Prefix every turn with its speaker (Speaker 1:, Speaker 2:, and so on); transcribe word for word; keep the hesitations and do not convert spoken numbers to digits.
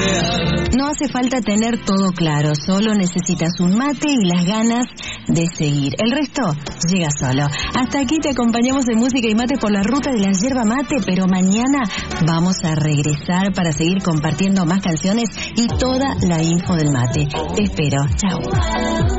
Speaker 1: real.
Speaker 2: No hace falta tener todo claro, solo necesitas un mate y las ganas de seguir. El resto llega solo. Hasta aquí te acompañamos en Música y Mate por la ruta de la yerba mate, pero mañana vamos a regresar para seguir compartiendo más canciones y toda la info del mate. Te espero. Chao.